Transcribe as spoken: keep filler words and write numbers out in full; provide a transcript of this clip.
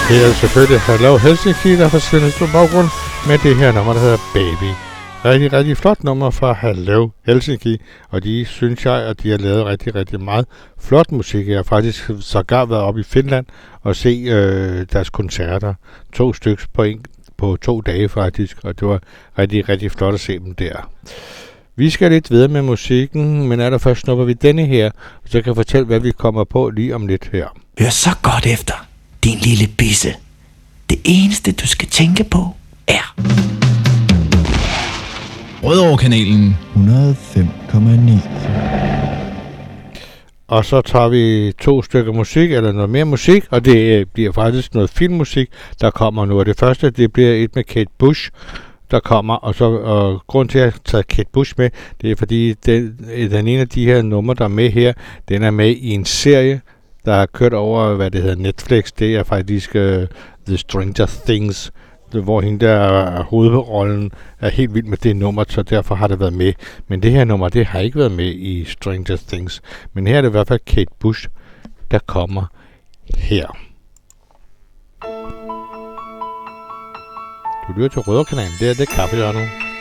Det er selvfølgelig Hello Helsinki, der forsvinder på baggrund med det her nummer, der hedder Baby. Rigtig, rigtig flot nummer fra Hello Helsinki, og de synes jeg, at de har lavet rigtig, rigtig meget flot musik. Jeg har faktisk sågar været oppe i Finland og se øh, deres koncerter. To stykker på, en, på to dage faktisk, og det var rigtig, rigtig flot at se dem der. Vi skal lidt videre med musikken, men allerførst snupper vi denne her, og så kan jeg fortælle, hvad vi kommer på lige om lidt her. Hør så godt efter, din lille bisse. Det eneste, du skal tænke på, er... Rødovre-kanalen hundrede og fem komma ni. Og så tager vi to stykker musik, eller noget mere musik, og det bliver faktisk noget filmmusik, der kommer nu. Og det første, det bliver et med Kate Bush, der kommer, og så og grund til at jeg har taget Kate Bush med, det er fordi, den, den ene af de her numre, der er med her, den er med i en serie, der har kørt over, hvad det hedder, Netflix. Det er faktisk uh, The Stranger Things, hvor hende der hovedrollen er helt vild med det nummer, så derfor har det været med. Men det her nummer, det har ikke været med i Stranger Things. Men her er det i hvert fald Kate Bush, der kommer her. Du lytter til Rødovre-kanalen, det er det kaffe, der er nu.